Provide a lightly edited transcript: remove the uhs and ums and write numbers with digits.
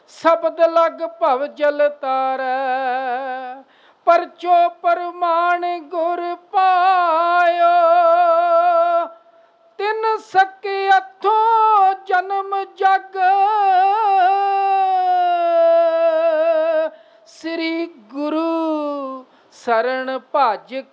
शब्द लग भव जल तारै, परचो परमाण गुर पायो। तिन सके अथों जन्म जग, श्री गुरु शरण भज